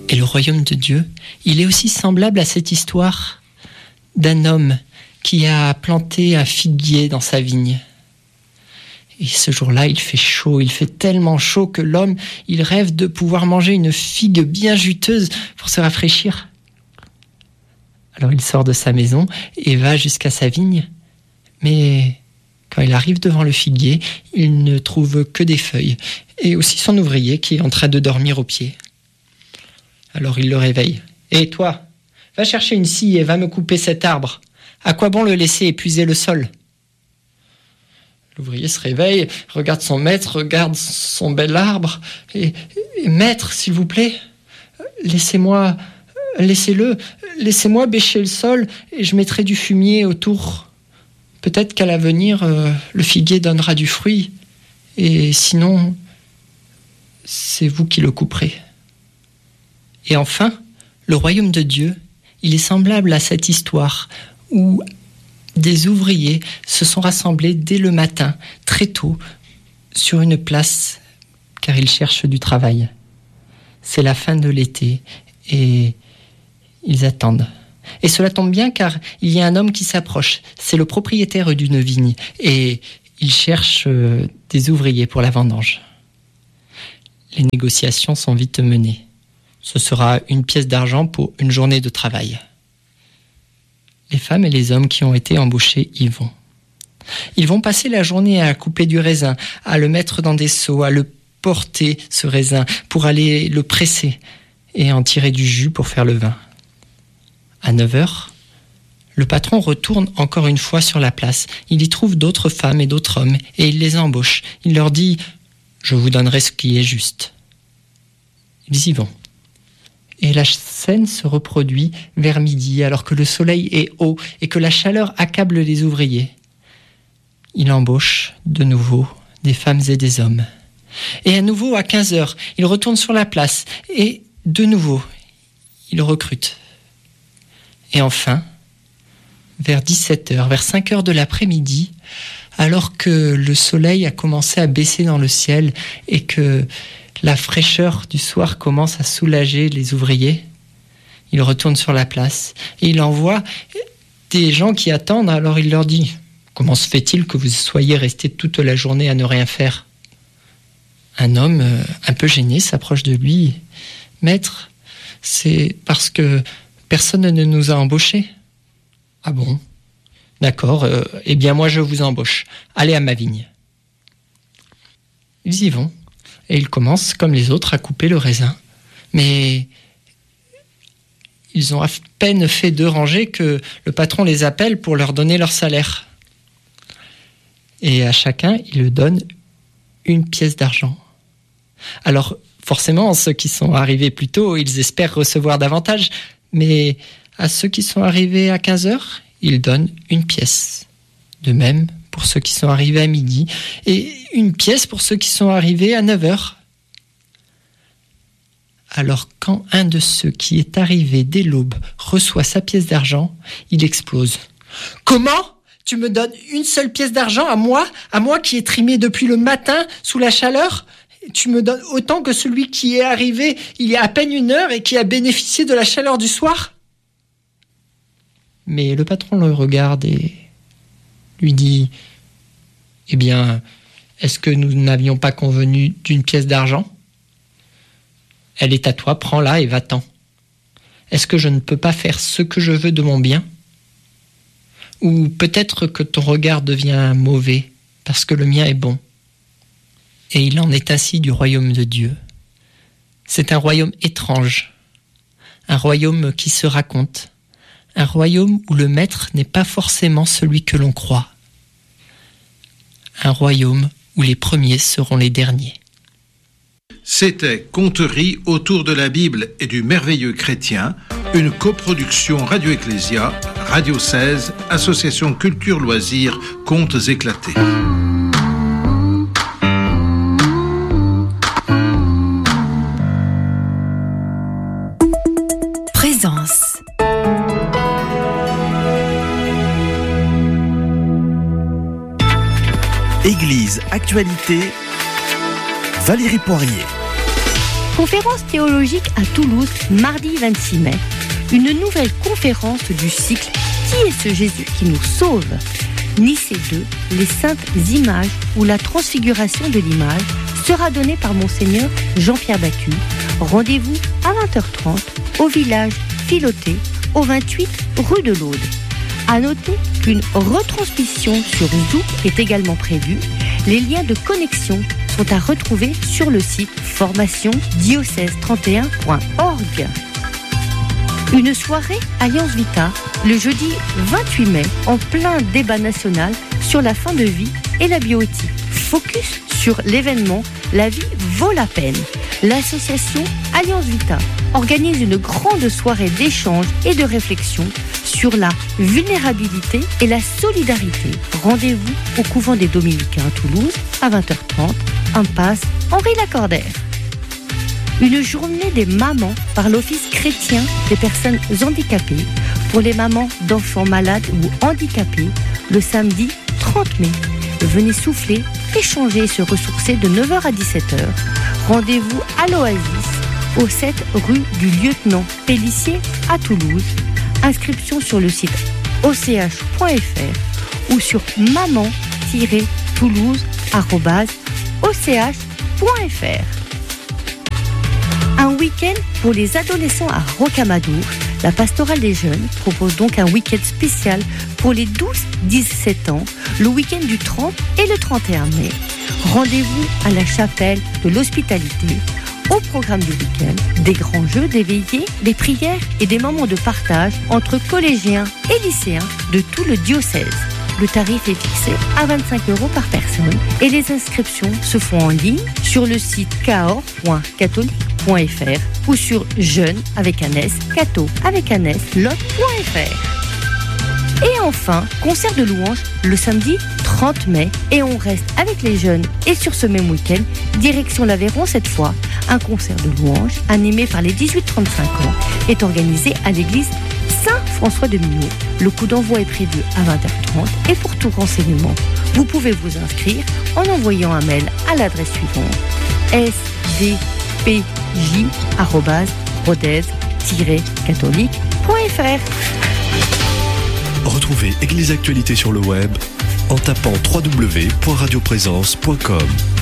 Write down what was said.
Et le royaume de Dieu, il est aussi semblable à cette histoire d'un homme qui a planté un figuier dans sa vigne. Et ce jour-là, il fait chaud, il fait tellement chaud que l'homme, il rêve de pouvoir manger une figue bien juteuse pour se rafraîchir. Alors il sort de sa maison et va jusqu'à sa vigne, mais quand il arrive devant le figuier, il ne trouve que des feuilles, et aussi son ouvrier qui est en train de dormir au pied. Alors il le réveille. « Et toi, va chercher une scie et va me couper cet arbre. À quoi bon le laisser épuiser le sol ?» L'ouvrier se réveille, regarde son maître, regarde son bel arbre, et maître, s'il vous plaît, laissez-moi bêcher le sol et je mettrai du fumier autour. Peut-être qu'à l'avenir, le figuier donnera du fruit, et sinon, c'est vous qui le couperez. Et enfin, le royaume de Dieu, il est semblable à cette histoire où des ouvriers se sont rassemblés dès le matin, très tôt, sur une place, car ils cherchent du travail. C'est la fin de l'été et ils attendent. Et cela tombe bien car il y a un homme qui s'approche. C'est le propriétaire d'une vigne et il cherche des ouvriers pour la vendange. Les négociations sont vite menées. Ce sera 1 pièce d'argent pour une journée de travail. Les femmes et les hommes qui ont été embauchés y vont. Ils vont passer la journée à couper du raisin, à le mettre dans des seaux, à le porter, ce raisin, pour aller le presser et en tirer du jus pour faire le vin. À 9h, le patron retourne encore une fois sur la place. Il y trouve d'autres femmes et d'autres hommes et il les embauche. Il leur dit « Je vous donnerai ce qui est juste ». Ils y vont. Et la scène se reproduit vers midi, alors que le soleil est haut et que la chaleur accable les ouvriers. Il embauche de nouveau des femmes et des hommes. Et à nouveau, à 15h, il retourne sur la place et de nouveau, il recrute. Et enfin, vers 17h, vers 5h de l'après-midi, alors que le soleil a commencé à baisser dans le ciel et que la fraîcheur du soir commence à soulager les ouvriers, il retourne sur la place et il envoie des gens qui attendent. Alors il leur dit « Comment se fait-il que vous soyez restés toute la journée à ne rien faire ?» Un homme, un peu gêné, s'approche de lui. « Maître, c'est parce que personne ne nous a embauchés. »« Ah bon ? D'accord, eh bien moi je vous embauche. Allez à ma vigne. » Ils y vont. Et ils commencent, comme les autres, à couper le raisin. Mais ils ont à peine fait 2 rangées que le patron les appelle pour leur donner leur salaire. Et à chacun, il leur donne 1 pièce d'argent. Alors, forcément, ceux qui sont arrivés plus tôt, ils espèrent recevoir davantage. Mais à ceux qui sont arrivés à 15h, ils donnent 1 pièce. De même, pour ceux qui sont arrivés à midi, et 1 pièce pour ceux qui sont arrivés à 9h. Alors quand un de ceux qui est arrivé dès l'aube reçoit sa pièce d'argent, il explose. « Comment ? Tu me donnes 1 seule pièce d'argent à moi qui ai trimé depuis le matin sous la chaleur ? Tu me donnes autant que celui qui est arrivé il y a à peine 1 heure et qui a bénéficié de la chaleur du soir ?» Mais le patron le regarde et lui dit « Eh bien, est-ce que nous n'avions pas convenu d'1 pièce d'argent ? Elle est à toi, prends-la et va-t'en. Est-ce que je ne peux pas faire ce que je veux de mon bien ? Ou peut-être que ton regard devient mauvais parce que le mien est bon. » Et il en est ainsi du royaume de Dieu. C'est un royaume étrange, un royaume qui se raconte, un royaume où le maître n'est pas forcément celui que l'on croit. Un royaume où les premiers seront les derniers. C'était Conteries autour de la Bible et du merveilleux chrétien, une coproduction Radio Ecclésia, Radio 16, Association Culture Loisirs, Contes éclatés. Présence. Église Actualité, Valérie Poirier. Conférence théologique à Toulouse, mardi 26 mai. Une nouvelle conférence du cycle « Qui est ce Jésus qui nous sauve ?» Nicée 2, les saintes images ou la transfiguration de l'image sera donnée par Monseigneur Jean-Pierre Baccu. Rendez-vous à 20h30 au village Filoté, au 28 rue de l'Aude. À noter qu'une retransmission sur Zoom est également prévue. Les liens de connexion sont à retrouver sur le site formationdiocèse31.org. Une soirée Alliance Vita, le jeudi 28 mai, en plein débat national sur la fin de vie et la bioéthique. Focus sur l'événement « La vie vaut la peine ». L'association Alliance Vita organise une grande soirée d'échange et de réflexion sur la vulnérabilité et la solidarité. Rendez-vous au couvent des Dominicains à Toulouse à 20h30, impasse Henri Lacordaire. Une journée des mamans par l'Office chrétien des personnes handicapées pour les mamans d'enfants malades ou handicapés le samedi 30 mai. Venez souffler, échanger et se ressourcer de 9h à 17h. Rendez-vous à l'Oasis, au 7 rue du Lieutenant Pélissier à Toulouse. Inscription sur le site och.fr ou sur maman-toulouse@och.fr. Un week-end pour les adolescents à Rocamadour. La pastorale des jeunes propose donc un week-end spécial pour les 12-17 ans, le week-end du 30 et le 31 mai. Rendez-vous à la chapelle de l'Hospitalité. Au programme du week-end, des grands jeux, des veillées, des prières et des moments de partage entre collégiens et lycéens de tout le diocèse. Le tarif est fixé à 25 € par personne et les inscriptions se font en ligne sur le site caor.catholique.fr ou sur jeune avec un S, catho avec un S, lot.fr. Et enfin, concert de louanges le samedi 30 mai et on reste avec les jeunes. Et sur ce même week-end, direction l'Aveyron cette fois, un concert de louanges animé par les 18-35 ans est organisé à l'église Saint-François de Millau. Le coup d'envoi est prévu à 20h30 et pour tout renseignement, vous pouvez vous inscrire en envoyant un mail à l'adresse suivante sdpj@rodez-catholique.fr. Retrouvez Église Actualité sur le web en tapant www.radioprésence.com.